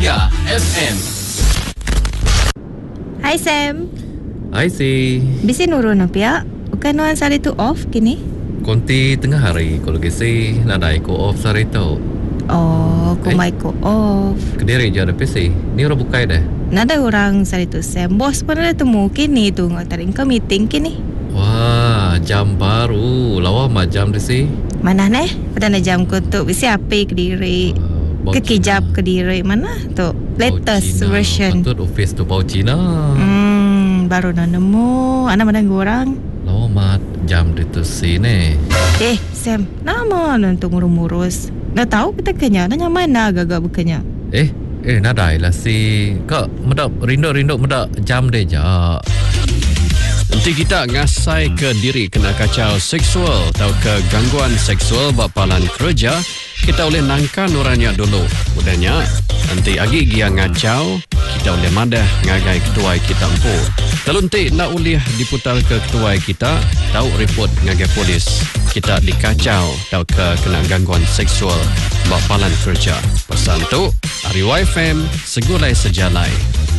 Gegar FM. Hai Sam. Hai si. Bisa nurun apa ya? Bukan nuan sari tu off kini? Konti tengah hari kalau kisi nada ko off sari tu. Oh, kumai ko off. Kediri je ada PC. Ni orang bukai dah. Nada orang sari tu Sam. Bos pun ada temu kini tu ngatarin ke meeting kini. Wah, jam baru. Lawa macam di si. Mana neh? Pada jam ko tu bisa apa Kediri? Kekijap Kediri mana tu? Latest version. Patut office tu bau Cina. Baru nak nemu. Anak mana orang? Lawa mat jam di tu sini. Sam, nama untuk murus-murus. Nak tahu kita kenya? Nanya mana agak-agak bukannya? Nada lah si. Kak medap rindu medap jam deh ja. Nanti kita ngasai ke diri kena kacau seksual atau ke gangguan seksual bapalan kerja, kita boleh nangkan orangnya dulu. Mudahnya, nanti agi dia ngacau, kita boleh madah ngagai ketua kita empu. Kalau nanti nak boleh diputar ke ketua kita, tahu report ngagai polis. Kita dikacau atau ke kena gangguan seksual bapalan kerja. Pesan tu, Ariwa FM, segulai sejalai.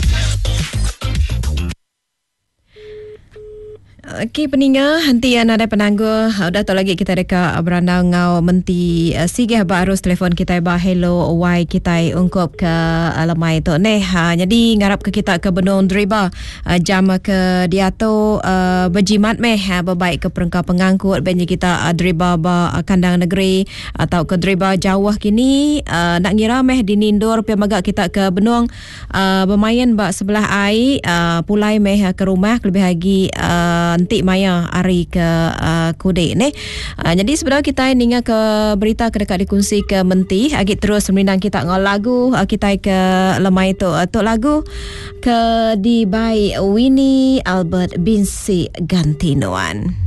Okey peninga henti ada penangguh dah tu lagi kita dekat beranda ngau menti sigah ba arus telefon kita ba hello why kita ungkap ke alamai tu neh jadi ngarap ke kita ke benung driba jam ke dia tu berjimat meh berbaik ke perengkau pengangkut benye kita driba ba kandang negeri atau ke driba jauh kini nak ngira meh dinindur pi magak kita ke benung bermain ba sebelah air pulai meh ke rumah lebih lagi nanti maya hari ke kude ni. Jadi sebenarnya kita ninga ke berita ke dekat dikongsi ke menti agak terus menindang kita ngol lagu kita ke lemai tu lagu ke di by Winnie Albert Binsi Gantinoan.